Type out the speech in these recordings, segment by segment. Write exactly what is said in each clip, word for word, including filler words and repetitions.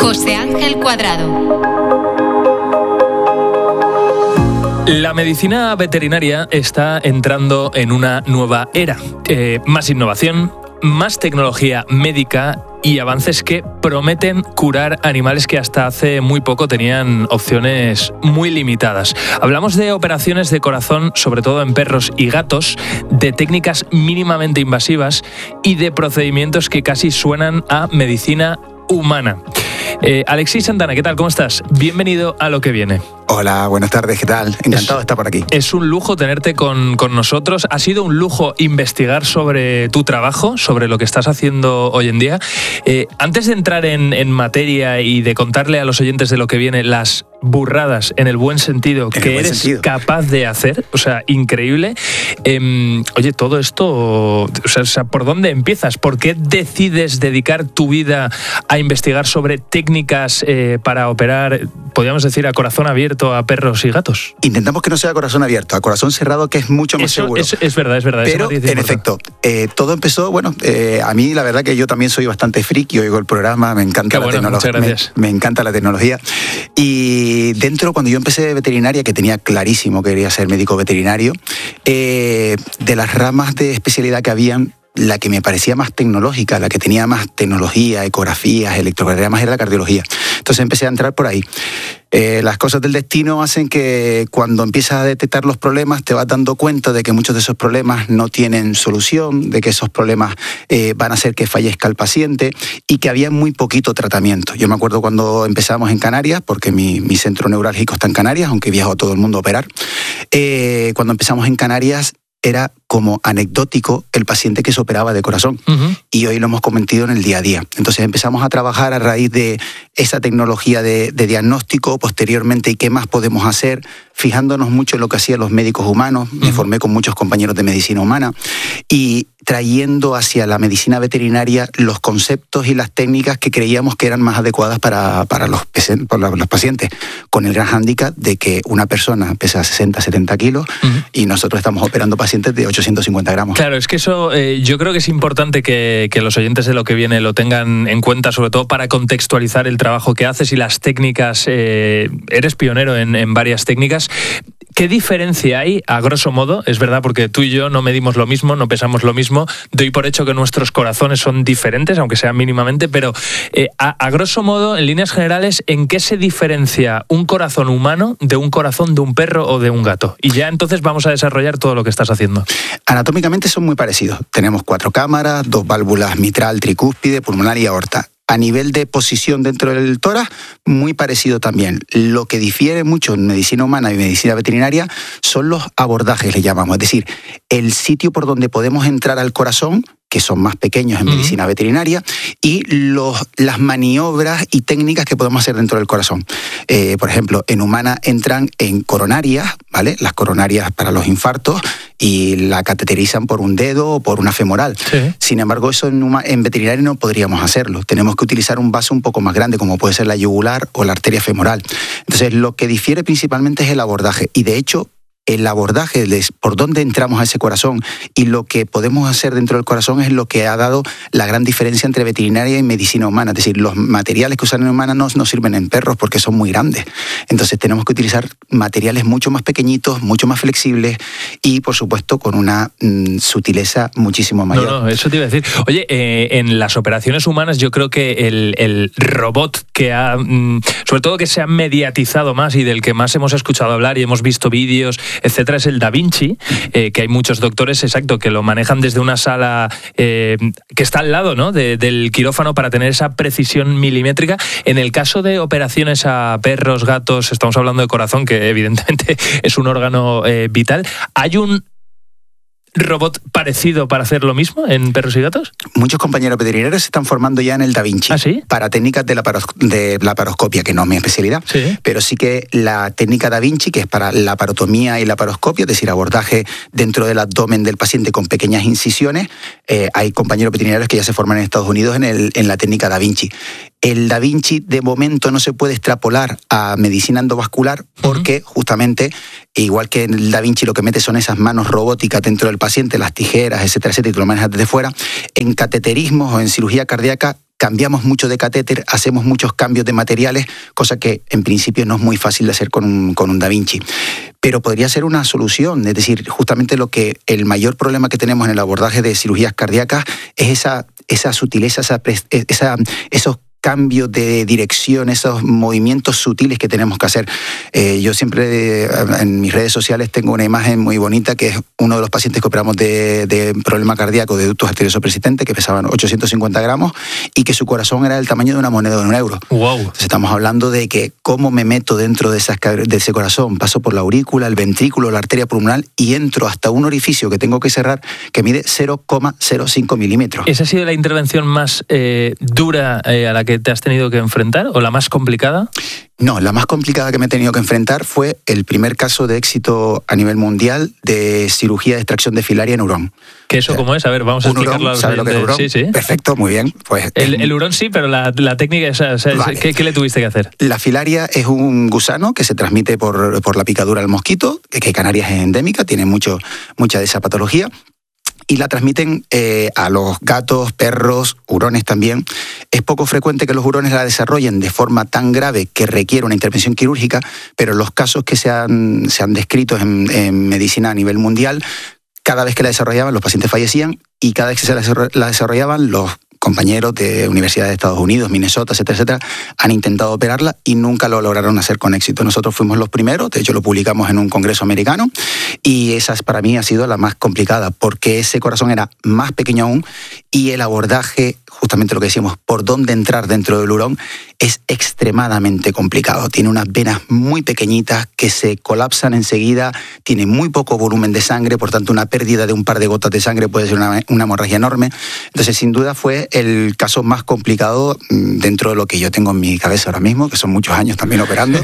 José Ángel Cuadrado. La medicina veterinaria está entrando en una nueva era. Eh, más innovación, más tecnología médica y avances que prometen curar animales que hasta hace muy poco tenían opciones muy limitadas. Hablamos de operaciones de corazón, sobre todo en perros y gatos, de técnicas mínimamente invasivas y de procedimientos que casi suenan a medicina humana. Eh, Alexis Santana, ¿qué tal? ¿Cómo estás? Bienvenido a Lo que Viene. Hola, buenas tardes, ¿qué tal? Encantado es, de estar por aquí. Es un lujo tenerte con, con nosotros. Ha sido un lujo investigar sobre tu trabajo, sobre lo que estás haciendo hoy en día. Eh, antes de entrar en, en materia y de contarle a los oyentes de Lo que Viene las burradas, en el buen sentido, en que buen eres sentido. capaz de hacer, o sea, increíble. Eh, oye, todo esto, o sea, o sea, ¿por dónde empiezas? ¿Por qué decides dedicar tu vida a investigar sobre técnicas eh, para operar, podríamos decir, a corazón abierto a perros y gatos? Intentamos que no sea a corazón abierto, a corazón cerrado, que es mucho más Eso, seguro. Es, es verdad, es verdad. Pero, en efecto, eh, todo empezó, bueno, eh, a mí la verdad que yo también soy bastante friki, oigo el programa, me encanta, Qué la, bueno, tecnología, muchas gracias. me, me encanta la tecnología. Y dentro, cuando yo empecé de veterinaria, que tenía clarísimo que quería ser médico veterinario, eh, de las ramas de especialidad que habían, la que me parecía más tecnológica, la que tenía más tecnología, ecografías, electrocardiogramas, era la cardiología. Entonces empecé a entrar por ahí. Eh, las cosas del destino hacen que cuando empiezas a detectar los problemas te vas dando cuenta de que muchos de esos problemas no tienen solución, de que esos problemas eh, van a hacer que fallezca el paciente y que había muy poquito tratamiento. Yo me acuerdo cuando empezamos en Canarias, porque mi, mi centro neurálgico está en Canarias, aunque viajo a todo el mundo a operar. Eh, cuando empezamos en Canarias era como anecdótico el paciente que se operaba de corazón. Uh-huh. Y hoy lo hemos cometido en el día a día. Entonces empezamos a trabajar a raíz de esa tecnología de, de diagnóstico, posteriormente, y qué más podemos hacer, fijándonos mucho en lo que hacían los médicos humanos. Uh-huh. Me formé con muchos compañeros de medicina humana y trayendo hacia la medicina veterinaria los conceptos y las técnicas que creíamos que eran más adecuadas para, para, los, para los pacientes, con el gran hándicap de que una persona pesa sesenta, setenta kilos uh-huh. y nosotros estamos operando pacientes de ochocientos cincuenta gramos. Claro, es que eso eh, yo creo que es importante que, que los oyentes de Lo que Viene lo tengan en cuenta, sobre todo para contextualizar el trabajo que haces y las técnicas. Eh, eres pionero en, en varias técnicas. ¿Qué diferencia hay, a grosso modo? Es verdad, porque tú y yo no medimos lo mismo, no pesamos lo mismo. Doy por hecho que nuestros corazones son diferentes, aunque sean mínimamente, pero eh, a, a grosso modo, en líneas generales, ¿en qué se diferencia un corazón humano de un corazón de un perro o de un gato? Y ya entonces vamos a desarrollar todo lo que estás haciendo. Anatómicamente son muy parecidos. Tenemos cuatro cámaras, dos válvulas mitral, tricúspide, pulmonar y aorta. A nivel de posición dentro del tórax, muy parecido también. Lo que difiere mucho en medicina humana y medicina veterinaria son los abordajes, le llamamos. Es decir, el sitio por donde podemos entrar al corazón, que son más pequeños en medicina uh-huh. veterinaria, y los, las maniobras y técnicas que podemos hacer dentro del corazón. Eh, por ejemplo, en humana entran en coronarias, ¿vale? Las coronarias para los infartos, y la cateterizan por un dedo o por una femoral. Sí. Sin embargo, eso en, uma, en veterinaria no podríamos hacerlo. Tenemos que utilizar un vaso un poco más grande, como puede ser la yugular o la arteria femoral. Entonces, lo que difiere principalmente es el abordaje. Y de hecho, el abordaje de por dónde entramos a ese corazón y lo que podemos hacer dentro del corazón es lo que ha dado la gran diferencia entre veterinaria y medicina humana. Es decir, los materiales que usan en humana no, no sirven en perros porque son muy grandes. Entonces tenemos que utilizar materiales mucho más pequeñitos, mucho más flexibles y, por supuesto, con una mmm, sutileza muchísimo mayor. No, no, eso te iba a decir. Oye, eh, en las operaciones humanas yo creo que el, el robot que ha, mmm, sobre todo que se ha mediatizado más y del que más hemos escuchado hablar y hemos visto vídeos, etcétera, es el Da Vinci, eh, que hay muchos doctores, exacto, que lo manejan desde una sala eh, que está al lado, ¿no?, de, del quirófano para tener esa precisión milimétrica. En el caso de operaciones a perros, gatos, estamos hablando de corazón, que evidentemente es un órgano eh, vital, ¿hay un robot parecido para hacer lo mismo en perros y gatos? Muchos compañeros veterinarios se están formando ya en el Da Vinci. ¿Ah, sí? Para técnicas de, laparos- de laparoscopia, que no es mi especialidad, ¿Sí? Pero sí que la técnica Da Vinci, que es para laparotomía y laparoscopia, es decir, abordaje dentro del abdomen del paciente con pequeñas incisiones, eh, hay compañeros veterinarios que ya se forman en Estados Unidos en, el, en la técnica Da Vinci. El Da Vinci de momento no se puede extrapolar a medicina endovascular porque uh-huh. justamente, igual que en el Da Vinci lo que mete son esas manos robóticas dentro del paciente, las tijeras, etcétera, etcétera, y tú lo manejas desde fuera, en cateterismos o en cirugía cardíaca cambiamos mucho de catéter, hacemos muchos cambios de materiales, cosa que en principio no es muy fácil de hacer con un, con un Da Vinci. Pero podría ser una solución, es decir, justamente lo que el mayor problema que tenemos en el abordaje de cirugías cardíacas es esa, esa sutileza, esa, esa, esos cambios de dirección, esos movimientos sutiles que tenemos que hacer. Eh, yo siempre eh, en mis redes sociales tengo una imagen muy bonita que es uno de los pacientes que operamos de, de problema cardíaco de ductos arteriosos persistentes, que pesaban ochocientos cincuenta gramos y que su corazón era del tamaño de una moneda de un euro. Wow. Entonces estamos hablando de que cómo me meto dentro de, esas, de ese corazón, paso por la aurícula, el ventrículo, la arteria pulmonar y entro hasta un orificio que tengo que cerrar que mide cero coma cero cinco milímetros. ¿Esa ha sido la intervención más eh, dura eh, a la que te has tenido que enfrentar o la más complicada? No, la más complicada que me he tenido que enfrentar fue el primer caso de éxito a nivel mundial de cirugía de extracción de filaria en hurón. ¿Qué eso cómo es? A ver, vamos a explicarlo. ¿Sabes lo que es hurón? Sí, sí. Perfecto, muy bien. Pues el, el hurón sí, pero la, la técnica es, o sea, vale. ¿qué, ¿qué le tuviste que hacer? La filaria es un gusano que se transmite por, por la picadura del mosquito, que Canarias es endémica, tiene mucho, mucha de esa patología. Y la transmiten eh, a los gatos, perros, hurones también. Es poco frecuente que los hurones la desarrollen de forma tan grave que requiere una intervención quirúrgica, pero en los casos que se han, se han descrito en, en medicina a nivel mundial, cada vez que la desarrollaban los pacientes fallecían y cada vez que se la desarrollaban los compañeros de universidades de Estados Unidos, Minnesota, etcétera, etcétera, han intentado operarla y nunca lo lograron hacer con éxito. Nosotros fuimos los primeros, de hecho lo publicamos en un congreso americano y esa para mí ha sido la más complicada porque ese corazón era más pequeño aún y el abordaje, justamente lo que decíamos, por dónde entrar dentro del hurón, es extremadamente complicado. Tiene unas venas muy pequeñitas que se colapsan enseguida, tiene muy poco volumen de sangre, por tanto una pérdida de un par de gotas de sangre puede ser una, una hemorragia enorme. Entonces, sin duda fue el caso más complicado dentro de lo que yo tengo en mi cabeza ahora mismo, que son muchos años también operando,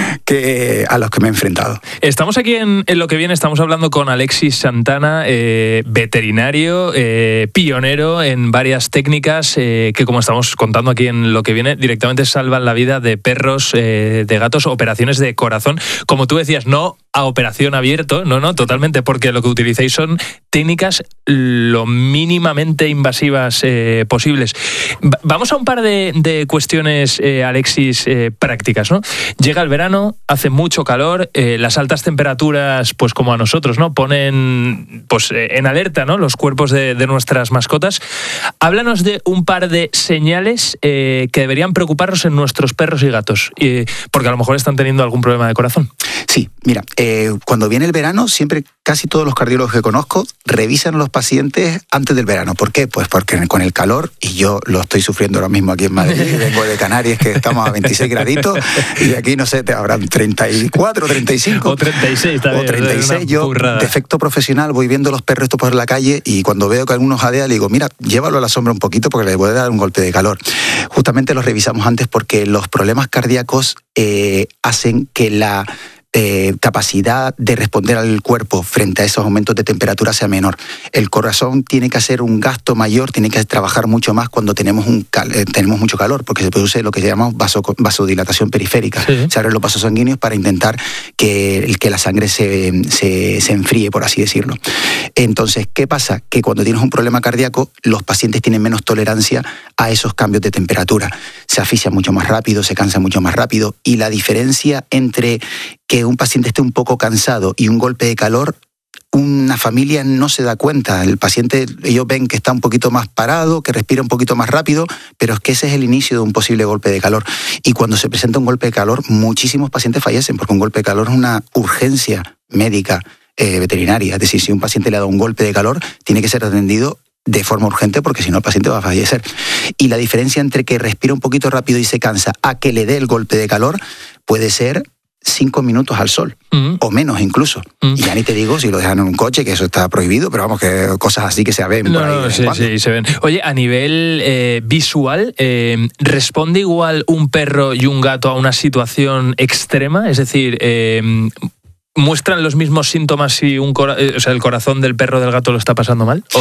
que a los que me he enfrentado. Estamos aquí en, en Lo que viene, estamos hablando con Alexis Santana, eh, veterinario, eh, pionero en varias técnicas eh, que, como estamos contando aquí en Lo que viene, directamente salvan la vida de perros, eh, de gatos, operaciones de corazón. Como tú decías, no a operación abierto, no, no, totalmente, porque lo que utilicéis son técnicas lo mínimamente invasivas eh, posibles. Vamos a un par de, de cuestiones, eh, Alexis, eh, prácticas, ¿no? Llega el verano, hace mucho calor, eh, las altas temperaturas, pues como a nosotros, ¿no? Ponen pues eh, en alerta, ¿no? Los cuerpos de, de nuestras mascotas. Háblanos de un par de señales eh, que deberían preocuparnos en nuestros perros y gatos, eh, porque a lo mejor están teniendo algún problema de corazón. Sí, mira, eh, cuando viene el verano, siempre casi todos los cardiólogos que conozco revisan a los pacientes antes del verano. ¿Por qué? Pues porque con el calor, y yo lo estoy sufriendo ahora mismo aquí en Madrid, vengo de Canarias que estamos a veintiséis graditos, y aquí, no sé, te habrán treinta y cuatro, treinta y cinco. O treinta y seis también. O treinta y seis. Yo, de efecto profesional, voy viendo los perros estos por la calle y cuando veo que algunos jadea, le digo, mira, llévalo a la sombra un poquito porque le puede dar un golpe de calor. Justamente los revisamos antes porque los problemas cardíacos eh, hacen que la Eh, capacidad de responder al cuerpo frente a esos aumentos de temperatura sea menor. El corazón tiene que hacer un gasto mayor, tiene que trabajar mucho más cuando tenemos, un cal- eh, tenemos mucho calor, porque se produce lo que llamamos vaso- vasodilatación periférica. Sí. Se abren los vasos sanguíneos para intentar que, que la sangre se, se, se enfríe, por así decirlo. Entonces, ¿qué pasa? Que cuando tienes un problema cardíaco, los pacientes tienen menos tolerancia a esos cambios de temperatura. Se asfixian mucho más rápido, se cansan mucho más rápido, y la diferencia entre que un paciente esté un poco cansado y un golpe de calor, una familia no se da cuenta. El paciente, ellos ven que está un poquito más parado, que respira un poquito más rápido, pero es que ese es el inicio de un posible golpe de calor. Y cuando se presenta un golpe de calor, muchísimos pacientes fallecen, porque un golpe de calor es una urgencia médica eh, veterinaria. Es decir, si un paciente le ha dado un golpe de calor, tiene que ser atendido de forma urgente, porque si no el paciente va a fallecer. Y la diferencia entre que respira un poquito rápido y se cansa a que le dé el golpe de calor puede ser cinco minutos al sol, mm. o menos incluso. Mm. Y ya ni te digo si lo dejan en un coche, que eso está prohibido, pero vamos, que cosas así que se ven no, por ahí. No, sí, sí, se ven. Oye, a nivel eh, visual, eh, ¿responde igual un perro y un gato a una situación extrema? Es decir, eh, ¿muestran los mismos síntomas si un cora- o sea, el corazón del perro o del gato lo está pasando mal o no?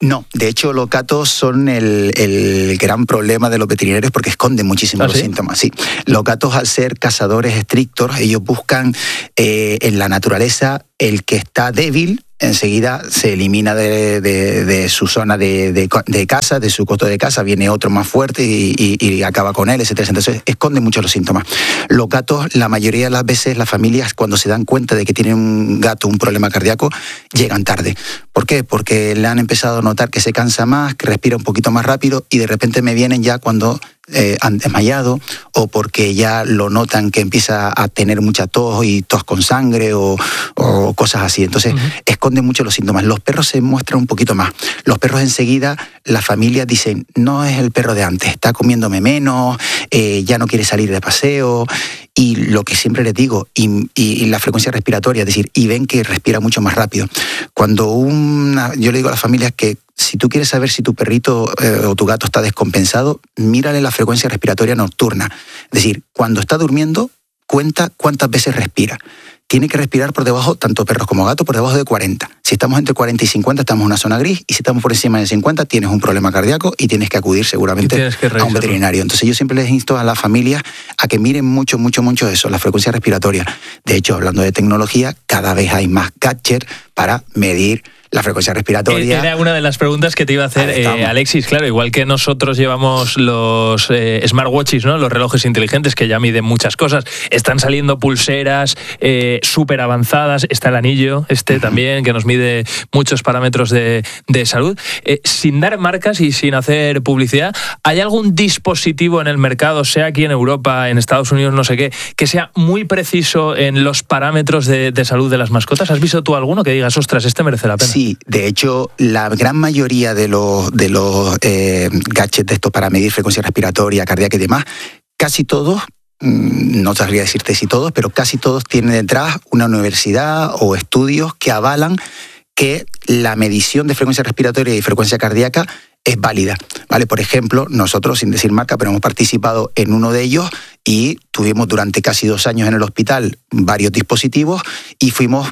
No, de hecho los gatos son el, el gran problema de los veterinarios porque esconden muchísimo ¿Ah, los sí? síntomas. Sí, los gatos, al ser cazadores estrictos, ellos buscan eh, en la naturaleza el que está débil. Enseguida se elimina de, de, de su zona de, de, de casa, de su coto de casa, viene otro más fuerte y, y, y acaba con él, etcétera. Entonces esconde mucho los síntomas. Los gatos, la mayoría de las veces, las familias, cuando se dan cuenta de que tienen un gato un problema cardíaco, llegan tarde. ¿Por qué? Porque le han empezado a notar que se cansa más, que respira un poquito más rápido y de repente me vienen ya cuando eh, han desmayado o porque ya lo notan que empieza a tener mucha tos y tos con sangre o, o cosas así. Entonces, uh-huh. esconde mucho los síntomas. Los perros se muestran un poquito más. Los perros enseguida, las familias dicen, no es el perro de antes, está comiéndome menos, eh, ya no quiere salir de paseo. Y lo que siempre les digo, y, y, y la frecuencia respiratoria, es decir, y ven que respira mucho más rápido. Cuando una, yo le digo a las familias que si tú quieres saber si tu perrito eh, o tu gato está descompensado, mírale la frecuencia respiratoria nocturna. Es decir, cuando está durmiendo, cuenta cuántas veces respira. Tiene que respirar por debajo, tanto perros como gatos, por debajo de cuarenta. Si estamos entre cuarenta y cincuenta, estamos en una zona gris, y si estamos por encima de cincuenta, tienes un problema cardíaco y tienes que acudir seguramente a un veterinario. Entonces yo siempre les insto a las familias a que miren mucho, mucho, mucho eso, la frecuencia respiratoria. De hecho, hablando de tecnología, cada vez hay más gadgets para medir la frecuencia respiratoria. Era una de las preguntas que te iba a hacer, eh, Alexis. Claro, igual que nosotros llevamos los eh, smartwatches, ¿no? Los relojes inteligentes que ya miden muchas cosas. Están saliendo pulseras eh, súper avanzadas. Está el anillo este uh-huh. también, que nos mide muchos parámetros de, de salud. Eh, sin dar marcas y sin hacer publicidad, ¿hay algún dispositivo en el mercado, sea aquí en Europa, en Estados Unidos, no sé qué, que sea muy preciso en los parámetros de, de salud de las mascotas? ¿Has visto tú alguno que digas, ostras, este merece la pena? Sí. Sí, de hecho, la gran mayoría de los, de los eh, gadgets de estos para medir frecuencia respiratoria, cardíaca y demás, casi todos, no sabría decirte si todos, pero casi todos tienen detrás una universidad o estudios que avalan que la medición de frecuencia respiratoria y frecuencia cardíaca es válida, ¿vale? Por ejemplo, nosotros, sin decir marca, pero hemos participado en uno de ellos y tuvimos durante casi dos años en el hospital varios dispositivos y fuimos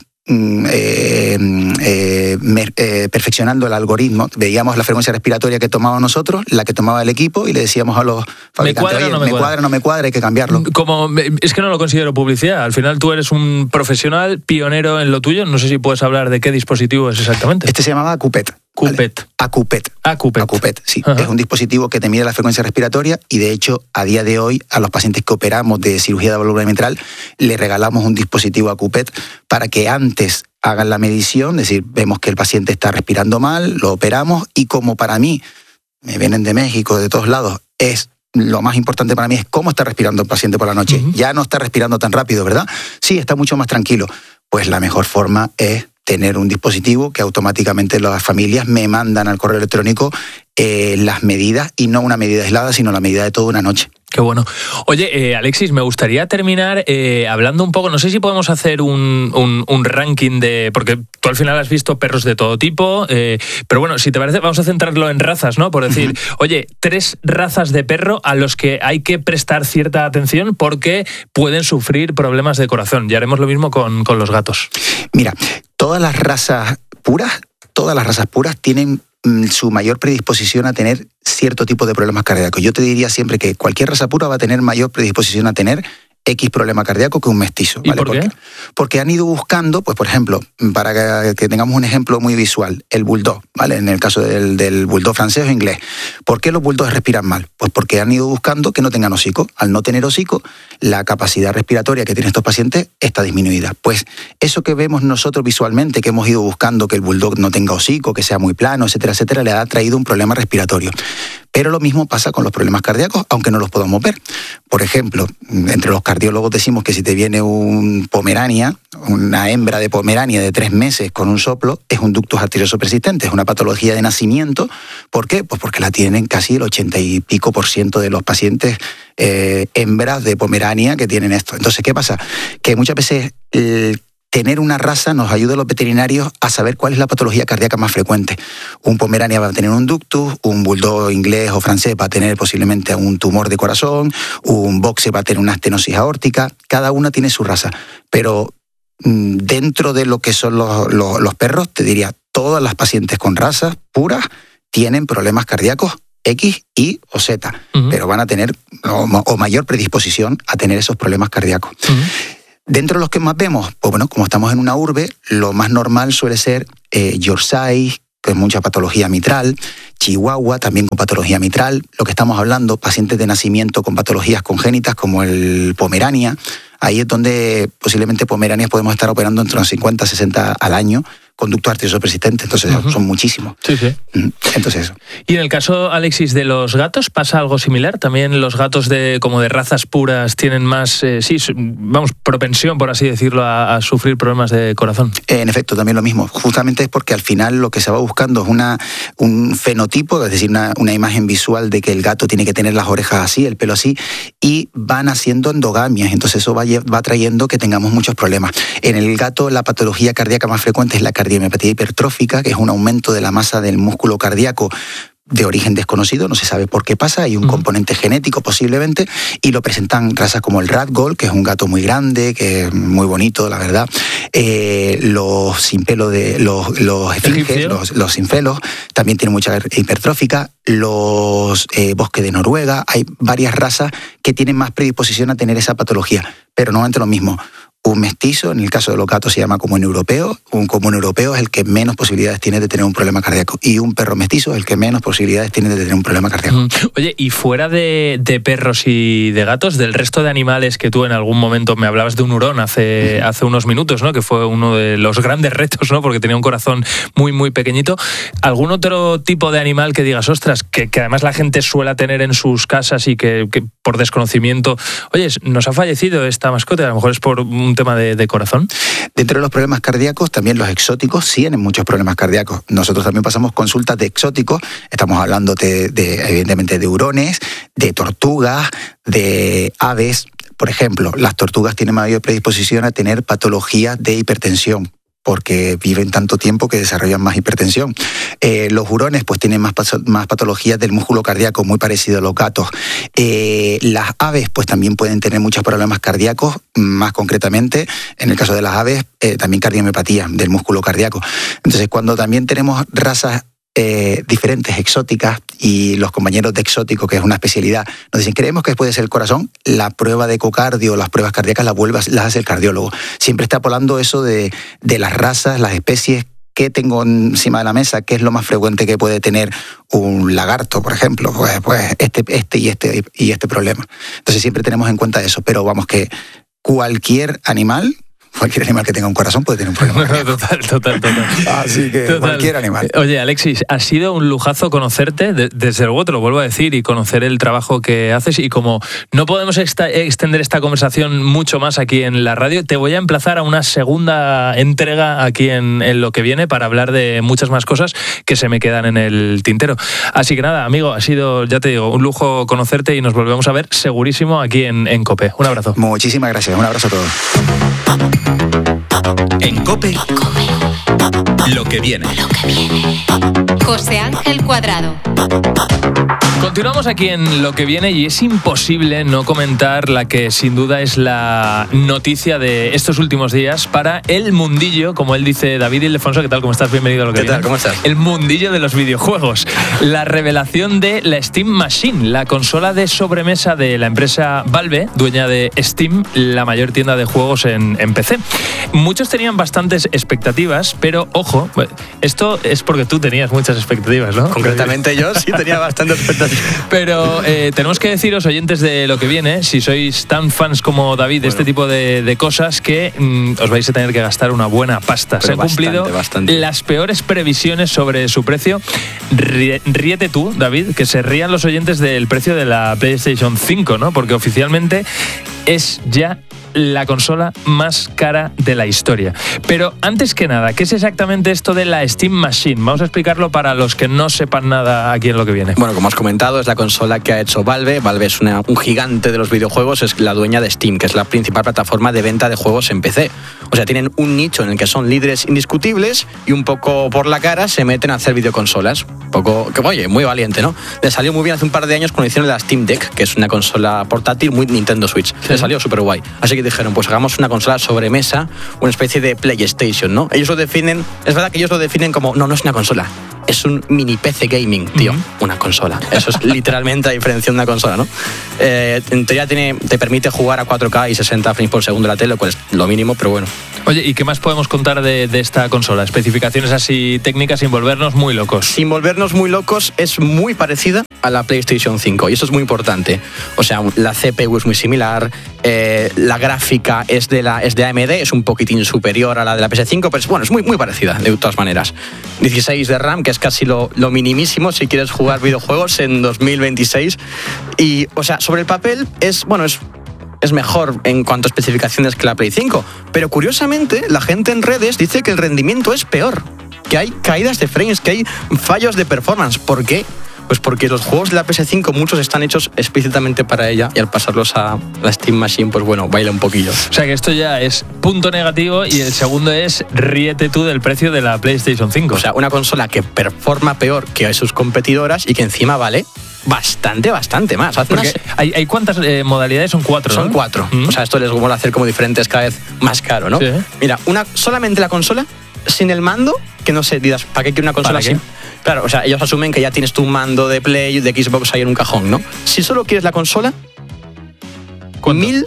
Eh, eh, eh, perfeccionando el algoritmo. Veíamos la frecuencia respiratoria que tomábamos nosotros, la que tomaba el equipo y le decíamos a los fabricantes, ¿me cuadra o no me, me cuadra? cuadra, no me cuadra, hay que cambiarlo. Como, es que no lo considero publicidad. Al final tú eres un profesional pionero en lo tuyo. No sé si puedes hablar de qué dispositivo es exactamente. Este se llamaba Acupet. Acupet. ¿Vale? Acupet. Acupet. Acupet, sí. Ajá. Es un dispositivo que te mide la frecuencia respiratoria y de hecho a día de hoy a los pacientes que operamos de cirugía de válvula mitral le regalamos un dispositivo Acupet para que antes hagan la medición, es decir, vemos que el paciente está respirando mal, lo operamos y como para mí, me vienen de México, de todos lados, es lo más importante para mí es cómo está respirando el paciente por la noche. Uh-huh. Ya no está respirando tan rápido, ¿verdad? Sí, está mucho más tranquilo. Pues la mejor forma es tener un dispositivo que automáticamente las familias me mandan al correo electrónico eh, las medidas y no una medida aislada, sino la medida de toda una noche. Qué bueno. Oye, eh, Alexis, me gustaría terminar eh, hablando un poco, no sé si podemos hacer un, un, un ranking de, porque tú al final has visto perros de todo tipo, eh, pero bueno, si te parece, vamos a centrarlo en razas, ¿no? Por decir, uh-huh. oye, tres razas de perro a los que hay que prestar cierta atención porque pueden sufrir problemas de corazón. Y haremos lo mismo con, con los gatos. Mira, todas las razas puras, todas las razas puras tienen su mayor predisposición a tener cierto tipo de problemas cardíacos. Yo te diría siempre que cualquier raza pura va a tener mayor predisposición a tener X problema cardíaco que un mestizo. ¿Y ¿vale? por qué? Porque, porque han ido buscando, pues por ejemplo, para que, que tengamos un ejemplo muy visual, el bulldog, ¿vale? En el caso del, del bulldog francés o inglés. ¿Por qué los bulldogs respiran mal? Pues porque han ido buscando que no tengan hocico. Al no tener hocico, la capacidad respiratoria que tienen estos pacientes está disminuida. Pues eso que vemos nosotros visualmente, que hemos ido buscando que el bulldog no tenga hocico, que sea muy plano, etcétera, etcétera, le ha traído un problema respiratorio. Pero lo mismo pasa con los problemas cardíacos, aunque no los podamos ver. Por ejemplo, entre los cardiólogos decimos que si te viene un Pomerania, una hembra de Pomerania de tres meses con un soplo, es un ductus arterioso persistente, es una patología de nacimiento. ¿Por qué? Pues porque la tienen casi el ochenta y pico por ciento de los pacientes eh, hembras de Pomerania que tienen esto. Entonces, ¿qué pasa? Que muchas veces el tener una raza nos ayuda a los veterinarios a saber cuál es la patología cardíaca más frecuente. Un Pomerania va a tener un ductus, un bulldog inglés o francés va a tener posiblemente un tumor de corazón, un boxer va a tener una estenosis aórtica. Cada una tiene su raza, pero dentro de lo que son los, los, los perros, te diría, todas las pacientes con razas puras tienen problemas cardíacos X, Y o Z, uh-huh. pero van a tener o, o mayor predisposición a tener esos problemas cardíacos. Uh-huh. Dentro de los que más vemos, pues bueno, como estamos en una urbe, lo más normal suele ser eh, Yorkshire, con mucha patología mitral, Chihuahua también con patología mitral, lo que estamos hablando, pacientes de nacimiento con patologías congénitas como el Pomerania. Ahí es donde posiblemente Pomeranias podemos estar operando entre unos cincuenta, sesenta al año, conducto arterioso persistente, entonces uh-huh. son muchísimos. Sí, sí. Entonces eso. Y en el caso, Alexis, de los gatos, ¿pasa algo similar? También los gatos de como de razas puras tienen más, eh, sí, vamos, propensión, por así decirlo, a, a sufrir problemas de corazón. En efecto, también lo mismo. Justamente es porque al final lo que se va buscando es una, un fenotipo, es decir, una, una imagen visual de que el gato tiene que tener las orejas así, el pelo así, y van haciendo endogamias, entonces eso va, va trayendo que tengamos muchos problemas. En el gato la patología cardíaca más frecuente es la cardiomiopatía hipertrófica, que es un aumento de la masa del músculo cardíaco de origen desconocido, no se sabe por qué pasa, hay un uh-huh. componente genético posiblemente, y lo presentan razas como el Ragdoll, que es un gato muy grande, que es muy bonito, la verdad, eh, los sin pelo de los, los esfinges, los, los sinfelos, también tienen mucha hipertrófica, los eh, bosques de Noruega, hay varias razas que tienen más predisposición a tener esa patología, pero no entre lo mismo. Un mestizo, en el caso de los gatos se llama común europeo, un común europeo es el que menos posibilidades tiene de tener un problema cardíaco, y un perro mestizo es el que menos posibilidades tiene de tener un problema cardíaco. Oye, y fuera de, de perros y de gatos, del resto de animales que tú en algún momento me hablabas de un hurón hace, uh-huh. hace unos minutos, ¿no? Que fue uno de los grandes retos, ¿no? Porque tenía un corazón muy, muy pequeñito. ¿Algún otro tipo de animal que digas, ostras, que, que además la gente suele tener en sus casas y que, que por desconocimiento, oye, nos ha fallecido esta mascota, a lo mejor es por un tema de, de corazón? Dentro de los problemas cardíacos, también los exóticos tienen muchos problemas cardíacos. Nosotros también pasamos consultas de exóticos, estamos hablando de, de evidentemente de hurones, de tortugas, de aves. Por ejemplo, las tortugas tienen mayor predisposición a tener patologías de hipertensión, porque viven tanto tiempo que desarrollan más hipertensión. Eh, los hurones pues tienen más, más patologías del músculo cardíaco, muy parecido a los gatos. Eh, las aves pues también pueden tener muchos problemas cardíacos, más concretamente, en el caso de las aves, eh, también cardiomiopatía del músculo cardíaco. Entonces, cuando también tenemos razas Eh, diferentes, exóticas, y los compañeros de exótico, que es una especialidad, nos dicen, creemos que puede ser el corazón, la prueba de ecocardio, las pruebas cardíacas las, vuelve, las hace el cardiólogo. Siempre está hablando eso de, de las razas, las especies que tengo encima de la mesa, qué es lo más frecuente que puede tener un lagarto, por ejemplo, pues, pues este, este y este y este problema. Entonces siempre tenemos en cuenta eso, pero vamos que cualquier animal Cualquier animal que tenga un corazón puede tener un problema. Total, total, total. Así que total. Cualquier animal. Oye, Alexis, ha sido un lujazo conocerte, de, desde luego te lo vuelvo a decir, y conocer el trabajo que haces, y como no podemos esta, extender esta conversación mucho más aquí en la radio, te voy a emplazar a una segunda entrega aquí en, en Lo que viene para hablar de muchas más cosas que se me quedan en el tintero. Así que nada, amigo, ha sido, ya te digo, un lujo conocerte, y nos volvemos a ver segurísimo aquí en, en COPE. Un abrazo. Muchísimas gracias, un abrazo a todos. En COPE, Lo que viene. Lo que viene. José Ángel Cuadrado. Continuamos aquí en Lo que viene, y es imposible no comentar la que sin duda es la noticia de estos últimos días para el mundillo, como él dice, David Ildefonso. ¿Qué tal? ¿Cómo estás? Bienvenido a Lo que ¿Qué viene. tal? ¿Cómo estás? El mundillo de los videojuegos. La revelación de la Steam Machine, la consola de sobremesa de la empresa Valve, dueña de Steam, la mayor tienda de juegos en, en P C. Muchos tenían bastantes expectativas, pero ojo, esto es porque tú tenías muchas expectativas, ¿no? Concretamente yo sí tenía bastante expectativas. Pero eh, tenemos que deciros, oyentes de Lo que viene, si sois tan fans como David de bueno. este tipo de, de cosas, que mm, os vais a tener que gastar una buena pasta. Pero Se han bastante, cumplido bastante. las peores previsiones sobre su precio. Ríe, ríete tú, David, que se rían los oyentes del precio de la PlayStation cinco, ¿no? Porque oficialmente es ya la consola más cara de la historia. Pero antes que nada, ¿qué es exactamente esto de la Steam Machine? Vamos a explicarlo para los que no sepan nada aquí en Lo que viene. Bueno, como has comentado, es la consola que ha hecho Valve. Valve es una, un gigante de los videojuegos, es la dueña de Steam, que es la principal plataforma de venta de juegos en P C. O sea, tienen un nicho en el que son líderes indiscutibles, y un poco por la cara se meten a hacer videoconsolas. Un poco, que oye, muy valiente, ¿no? Le salió muy bien hace un par de años cuando hicieron la Steam Deck, que es una consola portátil muy Nintendo Switch. Sí. Le salió súper guay. Así que ellos dijeron, pues hagamos una consola sobremesa, una especie de PlayStation, ¿no? Ellos lo definen, es verdad que ellos lo definen como, no, no es una consola, es un mini P C gaming, tío, uh-huh. una consola. Eso es literalmente la diferencia de una consola, ¿no? Eh, en teoría tiene, te permite jugar a cuatro K y sesenta frames por segundo en la tele, lo cual es lo mínimo, pero bueno. Oye, ¿y qué más podemos contar de, de esta consola? Especificaciones así técnicas sin volvernos muy locos. Sin volvernos muy locos, es muy parecida a la PlayStation cinco, y eso es muy importante. O sea, la C P U es muy similar, eh, la gráfica es de, la, es de A M D, es un poquitín superior a la de la P S cinco, pero es, bueno, es muy, muy parecida, de todas maneras. dieciséis de RAM, que es casi lo, lo minimísimo si quieres jugar videojuegos en dos mil veintiséis. Y, o sea, sobre el papel es, bueno, es... es mejor en cuanto a especificaciones que la Play cinco. Pero curiosamente, la gente en redes dice que el rendimiento es peor, que hay caídas de frames, que hay fallos de performance. ¿Por qué? Pues porque los juegos de la P S cinco, muchos están hechos explícitamente para ella, y al pasarlos a la Steam Machine, pues bueno, baila un poquillo. O sea que esto ya es punto negativo, y el segundo es ríete tú del precio de la PlayStation cinco. O sea, una consola que performa peor que sus competidoras y que encima vale bastante, bastante más. Porque unas... hay, hay cuántas eh, modalidades, son cuatro, Son ¿no? cuatro. Mm. O sea, esto les mola hacer como diferentes, cada vez más caro, ¿no? Sí. Mira, una, solamente la consola, sin el mando, que no sé, dirás, ¿para qué quiero una consola así? Claro, o sea, ellos asumen que ya tienes tu mando de Play, de Xbox ahí en un cajón, ¿no? Si solo quieres la consola, mil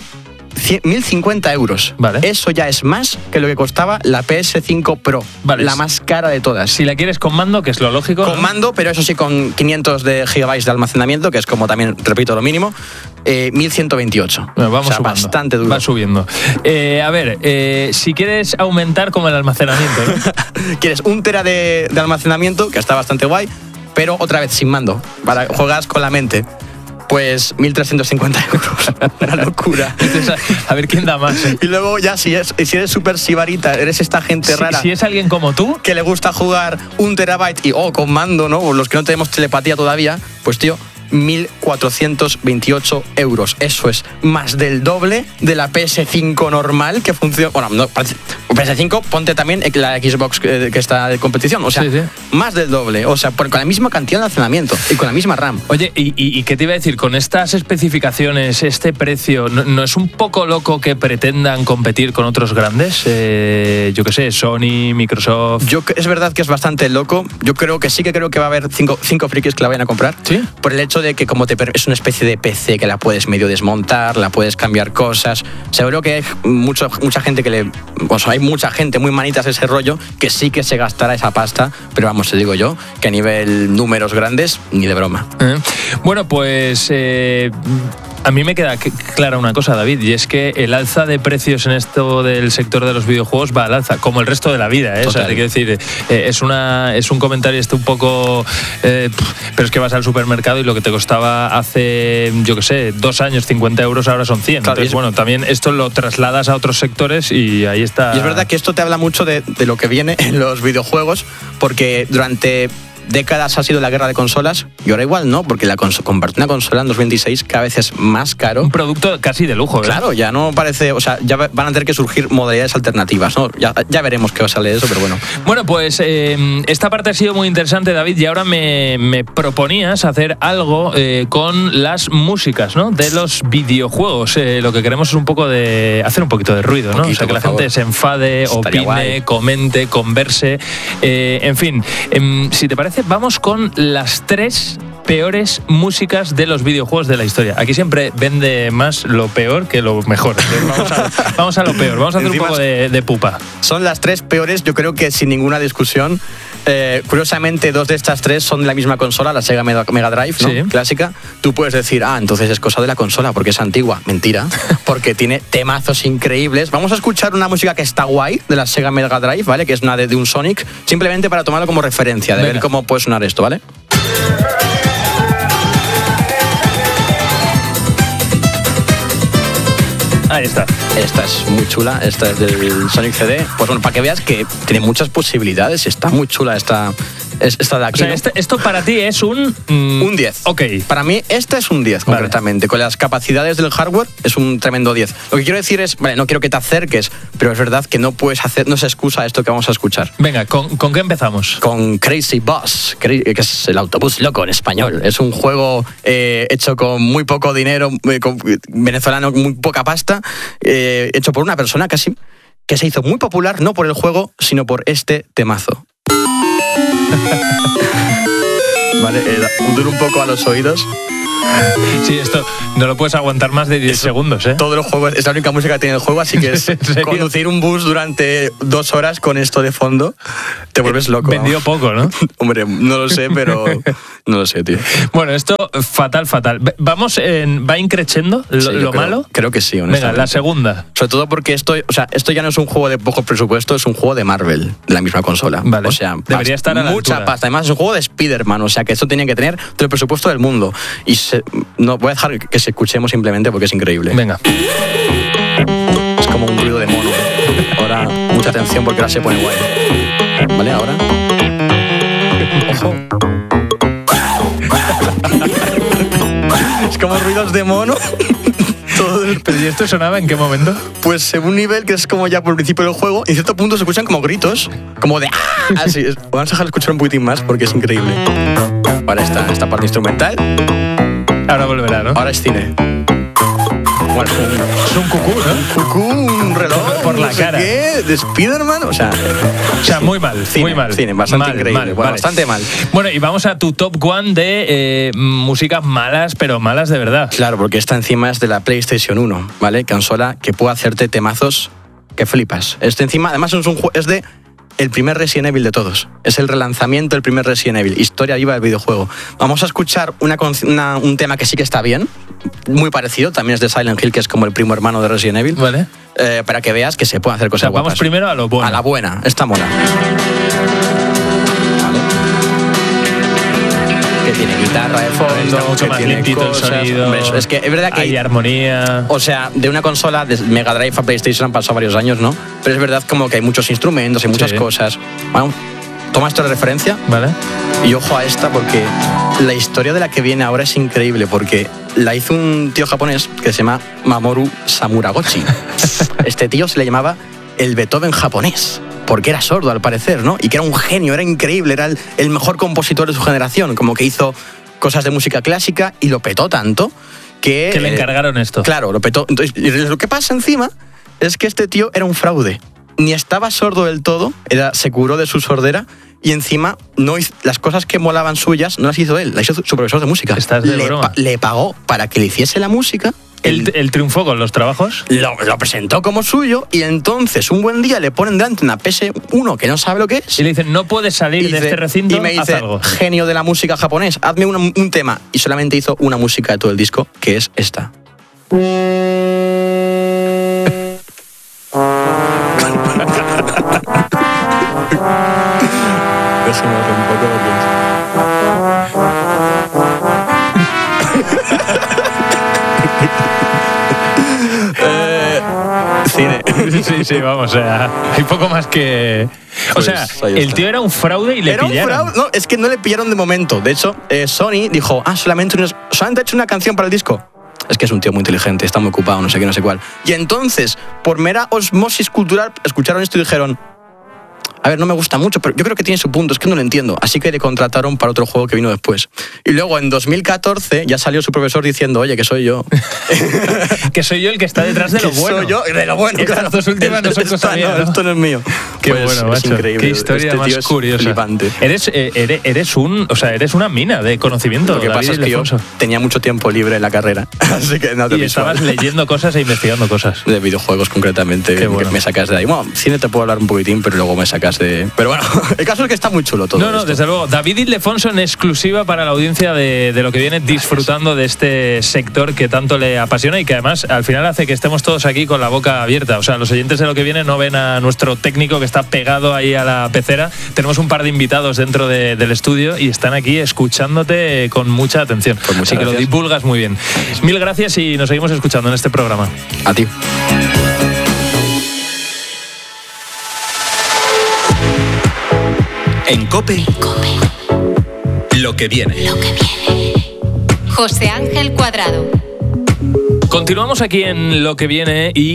cincuenta euros. Vale. Eso ya es más que lo que costaba la P S cinco Pro, vale, la más cara de todas. Si la quieres con mando, que es lo lógico. Con ¿no? mando, pero eso sí, con quinientos de gigabytes de almacenamiento, que es como también, repito, lo mínimo, eh, mil ciento veintiocho. Bueno, vamos o sea, sumando. Bastante duro. Va subiendo. Eh, a ver, eh, si quieres aumentar como el almacenamiento, ¿no? Quieres un tera de, de almacenamiento, que está bastante guay, pero otra vez sin mando, para juegas con la mente. Pues mil trescientos cincuenta euros. Una locura. A ver quién da más. ¿eh? Y luego ya si, es, si eres súper sibarita, eres esta gente si, rara. Si es alguien como tú, que le gusta jugar un terabyte y oh, con mando, ¿no? Los que no tenemos telepatía todavía, pues tío, mil cuatrocientos veintiocho euros. Eso es más del doble de la P S cinco normal que funciona. Bueno, no, P S cinco, ponte también la Xbox que, que está de competición. O sea, sí, sí. más del doble. O sea, con la misma cantidad de almacenamiento y con la misma RAM. Oye, ¿y, y, y qué te iba a decir? Con estas especificaciones, este precio, ¿no, no es un poco loco que pretendan competir con otros grandes? Eh, yo qué sé, Sony, Microsoft. Yo, es verdad que es bastante loco. Yo creo que sí que creo que va a haber cinco, cinco frikis que la vayan a comprar. ¿Sí? Por el hecho de que como te es una especie de P C que la puedes medio desmontar, la puedes cambiar cosas. Seguro que hay mucho, mucha gente que le... O sea, hay mucha gente muy manitas ese rollo que sí que se gastará esa pasta, pero vamos, te digo yo, que a nivel números grandes, ni de broma. Eh. Bueno, pues... Eh... A mí me queda clara una cosa, David, y es que el alza de precios en esto del sector de los videojuegos va al alza, como el resto de la vida, ¿eh? O sea, te quiero decir, eh, es, una, es un comentario este un poco... Eh, pero es que vas al supermercado y lo que te costaba hace, yo qué sé, dos años, cincuenta euros, ahora son cien. Claro, Entonces, es... bueno, también esto lo trasladas a otros sectores y ahí está... Y es verdad que esto te habla mucho de, de lo que viene en los videojuegos, porque durante... décadas ha sido la guerra de consolas, y ahora igual no, porque la cons- compartir una consola en dos mil veintiséis cada vez es más caro. Un producto casi de lujo, ¿eh? Claro, ya no parece, o sea, ya van a tener que surgir modalidades alternativas, ¿no? Ya, ya veremos qué os sale de eso, pero bueno. Bueno, pues eh, esta parte ha sido muy interesante, David, y ahora me, me proponías hacer algo eh, con las músicas, ¿no? De los videojuegos. Eh, lo que queremos es un poco de hacer un poquito de ruido, ¿no? Poquito, o sea, que la por gente favor. se enfade, Estaría opine, guay. comente, converse. Eh, en fin, eh, si te parece, vamos con las tres peores músicas de los videojuegos de la historia. Aquí siempre vende más lo peor que lo mejor. Entonces vamos, a, vamos a lo peor. Vamos a hacer Encima un poco de, de pupa. Son las tres peores, yo creo que sin ninguna discusión. Eh, curiosamente, dos de estas tres son de la misma consola, la Sega Mega Drive, ¿no? Sí. Clásica. Tú puedes decir, ah, entonces es cosa de la consola porque es antigua. Mentira, porque tiene temazos increíbles. Vamos a escuchar una música que está guay de la Sega Mega Drive, ¿vale? Que es una de, de un Sonic, simplemente para tomarlo como referencia, de Venga. ver cómo puede sonar esto, ¿vale? Ahí está. Esta es muy chula, esta es del Sonic C D. Pues bueno, para que veas que tiene muchas posibilidades, está muy chula esta, Es esta de O aquí, sea, ¿no? este- esto para ti es un... mm, Un diez. Ok. Para mí, este es un diez, Vale. concretamente. Con las capacidades del hardware, es un tremendo diez. Lo que quiero decir es, vale, no quiero que te acerques, pero es verdad que no puedes hacer, no se excusa esto que vamos a escuchar. Venga, ¿con, ¿con qué empezamos? Con Crazy Bus, que es el autobús loco en español. Es un juego eh, hecho con muy poco dinero, eh, con, venezolano, muy poca pasta, eh, hecho por una persona casi que se hizo muy popular, no por el juego, sino por este temazo. Vale, eh, dura un poco a los oídos. Sí, esto no lo puedes aguantar más de diez Eso, segundos, ¿eh? Todo el juego es la única música que tiene el juego, así que es ¿En serio? conducir un bus durante dos horas con esto de fondo, te vuelves loco. Vendió vamos. poco, ¿no? Hombre, no lo sé, pero no lo sé, tío. Bueno, esto fatal, fatal. Ve- Vamos, en, ¿va increciendo lo, Sí, yo lo creo- malo? Creo que sí, Venga, honestamente. la segunda. Sobre todo porque esto, o sea, esto ya no es un juego de poco presupuesto, es un juego de Marvel, de la misma consola. Vale. O sea, Debería pas- estar a la mucha altura. pasta. Además, es un juego de Spider-Man, o sea, que esto tenía que tener todo el presupuesto del mundo. Y se- no voy a dejar que se escuchemos simplemente porque es increíble. Venga. Es como un ruido de mono. Ahora, mucha atención porque ahora se pone guay. ¿Vale? Ahora. Ojo. Es como ruidos de mono. Todo el- ¿Pero y esto sonaba en qué momento? Pues según un nivel que es como ya por el principio del juego, en cierto punto se escuchan como gritos, como de ¡ah! Así es. Vamos a dejar escuchar un poquitín más porque es increíble. Ahora está esta parte instrumental, Ahora volverá, ¿no? ahora es cine. Bueno, Es un cucú, ¿no? cucú, un reloj, Por la no sé cara. qué, de Spider-Man, o sea, O sea, muy mal, Cine, muy mal. cine, bastante Mal, increíble, mal, bueno, vale. bastante mal. Bueno, y vamos a tu top one de eh, músicas malas, pero malas de verdad. claro, porque esta encima es de la PlayStation uno, ¿vale? Consola que puede hacerte temazos que flipas. Este encima, además es un jue- es de el primer Resident Evil de todos. Es el relanzamiento del primer Resident Evil, historia viva del videojuego. Vamos a escuchar una, conci- una- un tema que sí que está bien, muy parecido, también es de Silent Hill, que es como el primo hermano de Resident Evil, Vale. eh, para que veas que se pueden hacer O cosas sea, vamos guapas. primero a lo bueno. A la buena, esta mola. Vale. Que tiene guitarra de fondo, Está mucho que más tiene limpito el cosas. sonido. Hombre, es que es verdad que hay armonía. o sea, de una consola de Mega Drive a PlayStation han pasado varios años, ¿no? Pero es verdad como que hay muchos instrumentos, hay muchas Sí. cosas. Bueno, toma esto de referencia ¿Vale? y ojo a esta porque la historia de la que viene ahora es increíble porque la hizo un tío japonés que se llama Mamoru Samuragochi. Este tío se le llamaba el Beethoven japonés. Porque era sordo, al parecer, ¿no? Y que era un genio, era increíble, era el, el mejor compositor de su generación. Como que hizo cosas de música clásica y lo petó tanto que... Que le eh, encargaron esto. Claro, lo petó. Entonces, y lo que pasa encima es que este tío era un fraude. Ni estaba sordo del todo, era, se curó de su sordera y encima no hizo, las cosas que molaban suyas no las hizo él, las hizo su profesor de música. Estás de le, broma. le pagó para que le hiciese la música. ¿El, el triunfó con los trabajos? Lo, lo presentó como suyo y entonces un buen día le ponen delante una P S uno que no sabe lo que es. Y le dicen, no puedes salir Y de dice- este recinto, y me haz dice, algo. genio de la música japonés, hazme una- un tema. Y solamente hizo una música de todo el disco, que es esta. Déjame otro un poco porque... eh, cine. Sí, sí, vamos, o sea, hay poco más que... O Pues, sea, ahí el está. tío era un fraude y le Era un pillaron. fraude. No, es que no le pillaron de momento. De hecho, eh, Sony dijo, ah, solamente, unos- solamente ha hecho una canción para el disco. Es que es un tío muy inteligente, está muy ocupado, no sé qué, no sé cuál. Y entonces, por mera osmosis cultural, escucharon esto y dijeron, a ver, no me gusta mucho, pero yo creo que tiene su punto, es que no lo entiendo. Así que le contrataron para otro juego que vino después. Y luego, en dos mil catorce, ya salió su profesor diciendo, oye, que soy yo. Que soy yo el que está detrás de lo Que bueno. soy yo, de lo bueno, Estas claro. dos últimas no son Esta cosa mía, ¿no? Esto no es mío. Qué Pues, bueno, es macho. increíble. Qué historia Este más tío es curiosa. flipante. Eres, eh, eres, eres un, o sea, eres una mina de conocimiento. Lo que David pasa es que yo Ildefonso. tenía mucho tiempo libre en la carrera, así que no te Y estabas leyendo cosas e investigando cosas. de videojuegos concretamente, Qué bueno. que me sacas de ahí. Bueno, cine te puedo hablar un poquitín, pero luego me sacas de... Pero bueno, el caso es que está muy chulo todo No, no, esto. desde luego. David Ildefonso en exclusiva para la audiencia de, de lo que viene, disfrutando de este sector que tanto le apasiona y que además al final hace que estemos todos aquí con la boca abierta. O sea, los oyentes de lo que viene no ven a nuestro técnico que está pegado ahí a la pecera. Tenemos un par de invitados dentro de- del estudio y están aquí escuchándote con mucha atención. Pues muchas Así que lo gracias. divulgas muy bien. Mil gracias y nos seguimos escuchando en este programa. A ti. En COPE, Lo que viene. Lo que viene. José Ángel Cuadrado. Continuamos aquí en Lo que viene y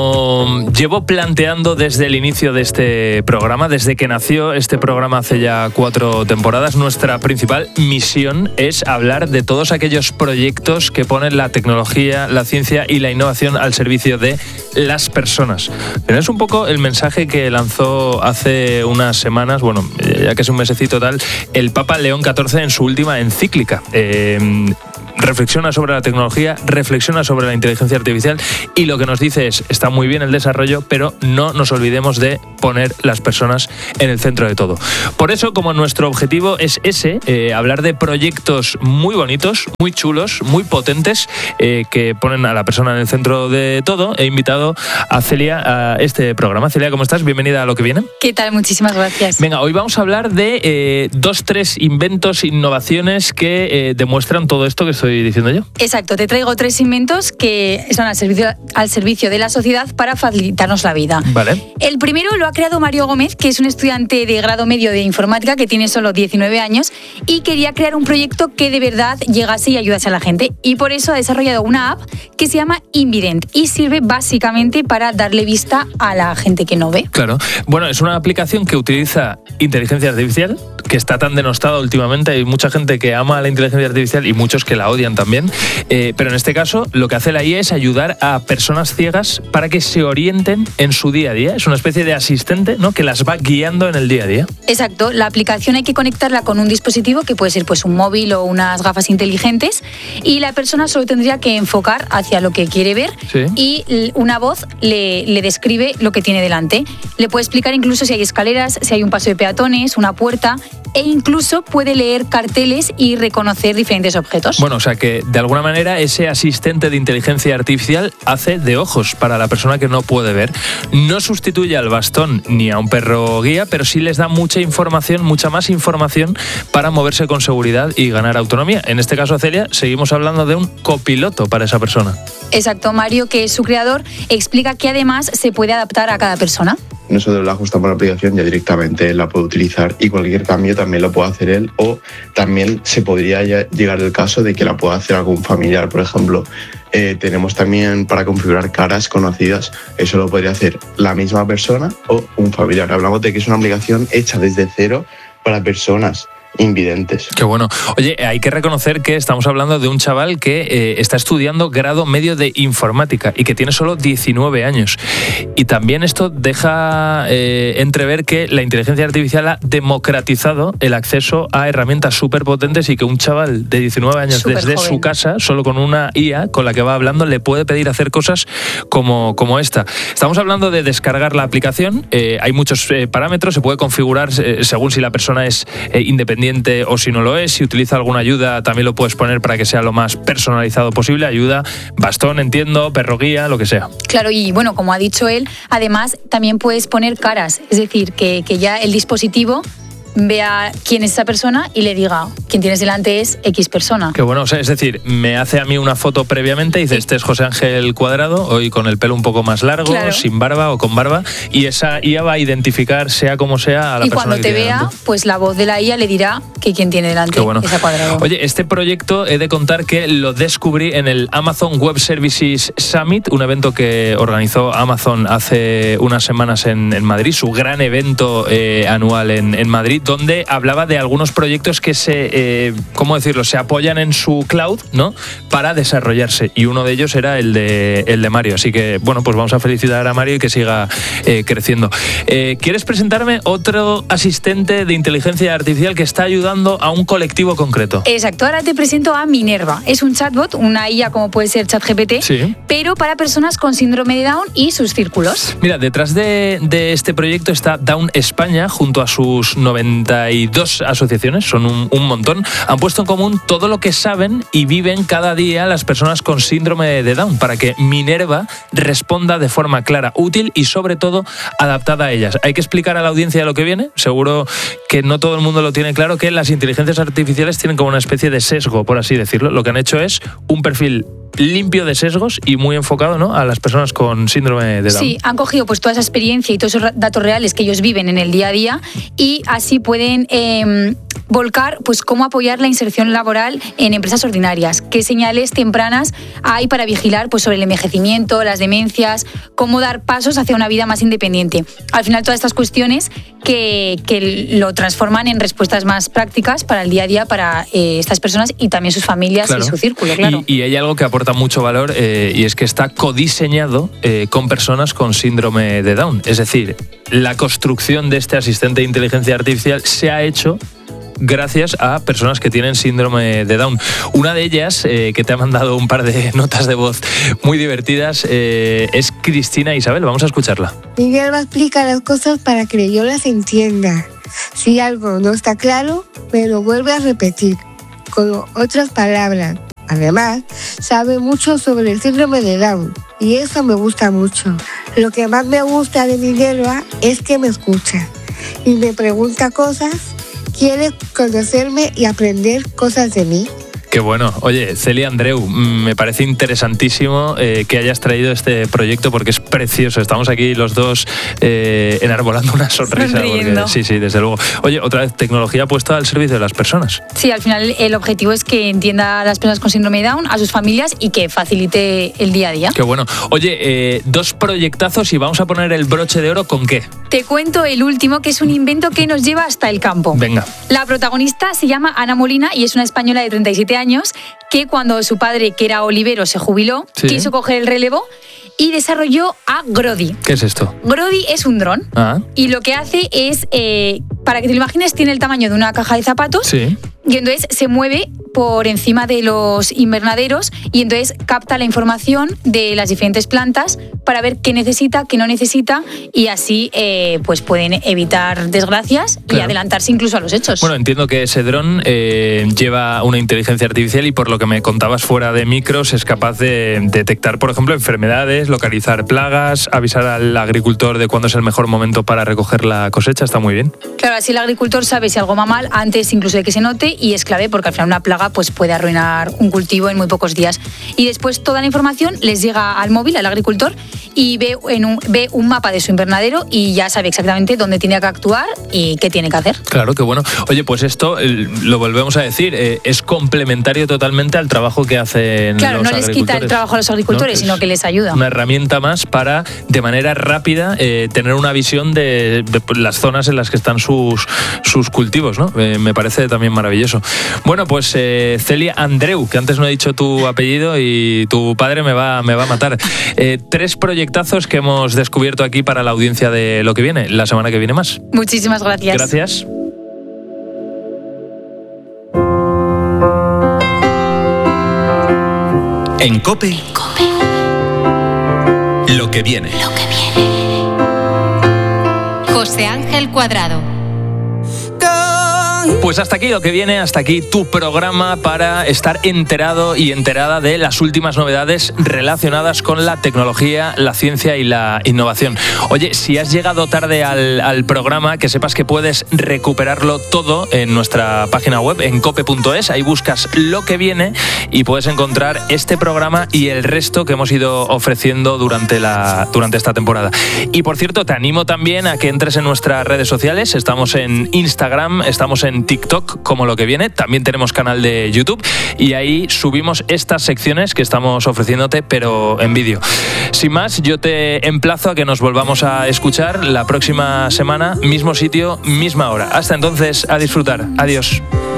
como llevo planteando desde el inicio de este programa, desde que nació este programa hace ya cuatro temporadas, nuestra principal misión es hablar de todos aquellos proyectos que ponen la tecnología, la ciencia y la innovación al servicio de las personas. Pero es un poco el mensaje que lanzó hace unas semanas, bueno, ya que es un mesecito tal, el Papa León catorce en su última encíclica. Eh, reflexiona sobre la tecnología, reflexiona sobre la inteligencia artificial y lo que nos dice es, está muy bien el desarrollo, pero no nos olvidemos de poner las personas en el centro de todo. Por eso, como nuestro objetivo es ese, eh, hablar de proyectos muy bonitos, muy chulos, muy potentes, eh, que ponen a la persona en el centro de todo, he invitado a Celia a este programa. Celia, ¿cómo estás? Bienvenida a Lo que viene. ¿Qué tal? Muchísimas gracias. Venga, hoy vamos a hablar de eh, dos, tres inventos, innovaciones que eh, demuestran todo esto que estoy diciendo yo. Exacto, te traigo tres inventos que están al servicio, al servicio de la sociedad para facilitarnos la vida. Vale. El primero lo ha creado Mario Gómez, que es un estudiante de grado medio de informática que tiene solo diecinueve años y quería crear un proyecto que de verdad llegase y ayudase a la gente. Y por eso ha desarrollado una app que se llama Invident y sirve básicamente para darle vista a la gente que no ve. Claro. Bueno, es una aplicación que utiliza inteligencia artificial, que está tan denostada últimamente. Hay mucha gente que ama la inteligencia artificial y muchos que la odian también. Eh, pero en este caso, lo que hace la I A es ayudar a personas ciegas para que se orienten en su día a día. Es una especie de asistente, ¿no?, que las va guiando en el día a día. Exacto. La aplicación hay que conectarla con un dispositivo que puede ser pues un móvil o unas gafas inteligentes y la persona solo tendría que enfocar hacia lo que quiere ver. Sí. Y una voz le, le describe lo que tiene delante. Le puede explicar incluso si hay escaleras, si hay un paso de peatones, una puerta, e incluso puede leer carteles y reconocer diferentes objetos. Bueno, o sea que de alguna manera ese asistente de inteligencia artificial hace de ojos para la persona que no puede ver. No sustituye al bastón ni a un perro guía, pero sí les da mucha información, mucha más información para moverse con seguridad y ganar autonomía. En este caso, Celia, seguimos hablando de un copiloto para esa persona. Exacto. Mario, que es su creador, explica que además se puede adaptar a cada persona. Nosotros la ajustamos la aplicación, ya directamente él la puede utilizar y cualquier cambio también lo puede hacer él, o también se podría llegar el caso de que la pueda hacer algún familiar. Por ejemplo, eh, tenemos también para configurar caras conocidas, eso lo podría hacer la misma persona o un familiar. Hablamos de que es una aplicación hecha desde cero para personas invidentes. Qué bueno. Oye, hay que reconocer que estamos hablando de un chaval que eh, está estudiando grado medio de informática y que tiene solo diecinueve años. Y también esto deja eh, entrever que la inteligencia artificial ha democratizado el acceso a herramientas súper potentes y que un chaval de diecinueve años Súper desde joven. su casa, solo con una I A con la que va hablando, le puede pedir hacer cosas como, como esta. Estamos hablando de descargar la aplicación. Eh, hay muchos eh, parámetros, se puede configurar eh, según si la persona es eh, independiente o si no lo es. Si utiliza alguna ayuda también lo puedes poner para que sea lo más personalizado posible. Ayuda, bastón, entiendo, perro guía, lo que sea. Claro, y bueno, como ha dicho él, además también puedes poner caras, es decir, que, que ya el dispositivo vea quién es esa persona y le diga, quien tienes delante es X persona. Qué bueno, o sea, es decir, me hace a mí una foto previamente y dice, este es José Ángel Cuadrado, hoy con el pelo un poco más largo, Claro. sin barba o con barba, y esa I A va a identificar, sea como sea, a la Y persona cuando que te tiene vea, delante. pues la voz de la I A le dirá que quien tiene delante Qué bueno. es a Cuadrado. Oye, este proyecto he de contar que lo descubrí en el Amazon Web Services Summit, un evento que organizó Amazon hace unas semanas en, en Madrid, su gran evento eh, anual en, en Madrid, donde hablaba de algunos proyectos que se, eh, ¿cómo decirlo?, se apoyan en su cloud, ¿no?, para desarrollarse, y uno de ellos era el de, el de Mario. Así que, bueno, pues vamos a felicitar a Mario y que siga eh, creciendo. Eh, ¿Quieres presentarme otro asistente de inteligencia artificial que está ayudando a un colectivo concreto? Exacto, ahora te presento a Minerva. Es un chatbot, una I A como puede ser ChatGPT, Sí. pero para personas con síndrome de Down y sus círculos. Mira, detrás de, de este proyecto está Down España, junto a sus noventa y dos asociaciones, son un, un montón. Han puesto en común todo lo que saben y viven cada día las personas con síndrome de Down, para que Minerva responda de forma clara, útil y sobre todo adaptada a ellas. Hay que explicar a la audiencia lo que viene. Seguro que no todo el mundo lo tiene claro, que las inteligencias artificiales tienen como una especie de sesgo, por así decirlo. Lo que han hecho es un perfil limpio de sesgos y muy enfocado, ¿no?, a las personas con síndrome de Down. Sí, han cogido pues toda esa experiencia y todos esos datos reales que ellos viven en el día a día y así pueden eh, volcar pues cómo apoyar la inserción laboral en empresas ordinarias, qué señales tempranas hay para vigilar pues sobre el envejecimiento, las demencias, cómo dar pasos hacia una vida más independiente. Al final todas estas cuestiones que, que lo transforman en respuestas más prácticas para el día a día para eh, estas personas y también sus familias, claro, y su círculo, claro. Y, y hay algo que aporta mucho valor eh, y es que está codiseñado eh, con personas con síndrome de Down. Es decir, la construcción de este asistente de inteligencia artificial se ha hecho gracias a personas que tienen síndrome de Down. Una de ellas, eh, que te ha mandado un par de notas de voz muy divertidas, eh, es Cristina Isabel. Vamos a escucharla. Miguel va a explicar las cosas para que yo las entienda. Si algo no está claro, me lo vuelve a repetir, con otras palabras. Además, sabe mucho sobre el síndrome de Down y eso me gusta mucho. Lo que más me gusta de Miguelva es que me escucha y me pregunta cosas, quiere conocerme y aprender cosas de mí. Qué bueno. Oye, Celia Andreu, me parece interesantísimo eh, que hayas traído este proyecto porque es precioso. Estamos aquí los dos eh, enarbolando una sonrisa. Porque, sí, sí, desde luego. Oye, otra vez, tecnología puesta al servicio de las personas. Sí, al final el objetivo es que entienda a las personas con síndrome de Down, a sus familias y que facilite el día a día. Qué bueno. Oye, eh, dos proyectazos y vamos a poner el broche de oro ¿con qué? Te cuento el último, que es un invento que nos lleva hasta el campo. Venga. La protagonista se llama Ana Molina y es una española de treinta y siete años que cuando su padre, que era olivero, se jubiló, sí, quiso coger el relevo y desarrolló a Grody. ¿Qué es esto? Grody es un dron, ah, y lo que hace es, eh, para que te lo imagines, tiene el tamaño de una caja de zapatos, sí, y entonces se mueve por encima de los invernaderos y entonces capta la información de las diferentes plantas para ver qué necesita, qué no necesita y así eh, pues pueden evitar desgracias, claro, y adelantarse incluso a los hechos. Bueno, entiendo que ese dron eh, lleva una inteligencia artificial y por lo que me contabas fuera de micros es capaz de detectar, por ejemplo, enfermedades, localizar plagas, avisar al agricultor de cuándo es el mejor momento para recoger la cosecha. Está muy bien. Claro, así el agricultor sabe si algo va mal antes incluso de que se note y es clave porque al final una plaga pues puede arruinar un cultivo en muy pocos días. Y después toda la información les llega al móvil, al agricultor, y ve, en un, ve un mapa de su invernadero y ya sabe exactamente dónde tiene que actuar y qué tiene que hacer. Claro, qué bueno. Oye, pues esto, lo volvemos a decir, eh, es complementario totalmente al trabajo que hacen claro, los agricultores. Claro, no les quita el trabajo a los agricultores, ¿no? Sino que les ayuda. Una herramienta más para, de manera rápida, eh, tener una visión de, de las zonas en las que están sus, sus cultivos, ¿no? Eh, me parece también maravilloso. Bueno, pues eh, Celia Andreu, que antes no he dicho tu apellido y tu padre me va, me va a matar. Eh, tres proyectazos que hemos descubierto aquí para la audiencia de Lo que viene. La semana que viene más. Muchísimas gracias. Gracias. En COPE, COPE. Lo que viene. Lo que viene. José Ángel Cuadrado. Pues hasta aquí Lo que viene, hasta aquí tu programa para estar enterado y enterada de las últimas novedades relacionadas con la tecnología, la ciencia y la innovación. Oye, si has llegado tarde al, al programa, que sepas que puedes recuperarlo todo en nuestra página web, en cope punto es. Ahí buscas Lo que viene y puedes encontrar este programa y el resto que hemos ido ofreciendo durante, la, durante esta temporada. Y por cierto, te animo también a que entres en nuestras redes sociales. Estamos en Instagram, estamos en TikTok como Lo que viene, también tenemos canal de YouTube y ahí subimos estas secciones que estamos ofreciéndote pero en vídeo. Sin más, yo te emplazo a que nos volvamos a escuchar la próxima semana, mismo sitio, misma hora. Hasta entonces, a disfrutar. Adiós.